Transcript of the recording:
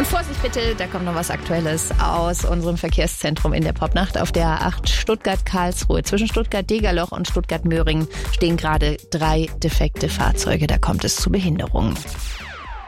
Und Vorsicht bitte, da kommt noch was Aktuelles aus unserem Verkehrszentrum in der Popnacht. Auf der A8 Stuttgart-Karlsruhe zwischen Stuttgart-Degerloch und Stuttgart-Möhringen stehen gerade 3 defekte Fahrzeuge. Da kommt es zu Behinderungen.